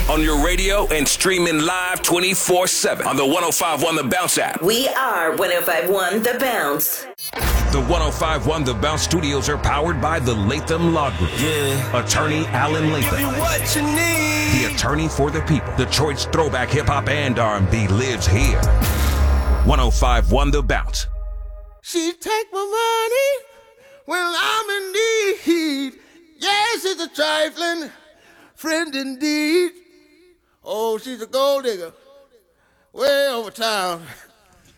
On your radio and streaming live 24/7 on the 105.1 The Bounce app. We are 105.1 The Bounce. The 105.1 The Bounce studios are powered by the Latham Law Group. Yeah. Attorney Alan Latham. What you need. The attorney for the people. Detroit's throwback hip-hop and R&B lives here. 105.1 The Bounce. She take my money when I'm in need. Yes, it's a trifling friend indeed. Oh, she's a gold digger way over town.